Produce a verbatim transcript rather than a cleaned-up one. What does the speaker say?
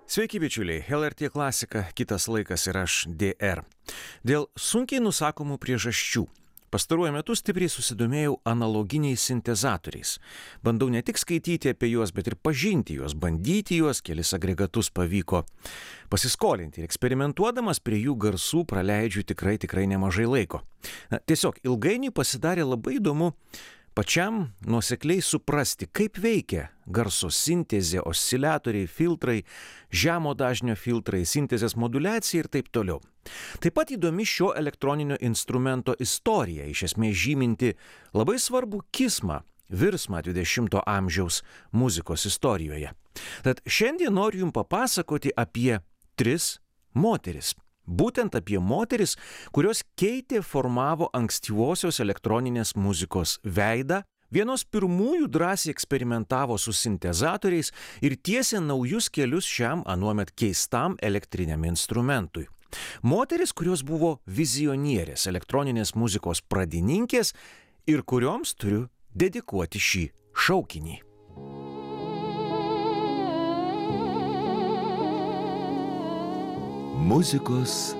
Sveiki bičiuliai, L R T klasika, kitas laikas ir aš D R. Dėl sunkiai nusakomų priežasčių pastaruoju metu stipriai susidomėjau analoginiais sintezatoriais. Bandau ne tik skaityti apie juos, bet ir pažinti juos, bandyti juos, kelis agregatus pavyko pasiskolinti ir eksperimentuodamas prie jų garsų praleidžiu tikrai tikrai nemažai laiko. Na, tiesiog ilgainiui pasidarė labai įdomu pačiam nuosekliai suprasti, kaip veikia garso sintezė, osciliatoriai, filtrai, žemo dažnio filtrai, sintezės moduliacija ir taip toliau. Taip pat įdomi šio elektroninio instrumento istorija, iš esmės žyminti labai svarbų kismą, virsmą dvidešimto amžiaus muzikos istorijoje. Tad šiandien noriu jums papasakoti apie tris moteris. Būtent apie moteris, kurios keitė, formavo ankstyvosios elektroninės muzikos veidą, vienos pirmųjų drąsiai eksperimentavo su sintezatoriais ir tiesė naujus kelius šiam anuomet keistam elektriniam instrumentui. Moteris, kurios buvo vizionierės, elektroninės muzikos pradininkės ir kurioms turiu dedikuoti šį šaukinį. Muzikos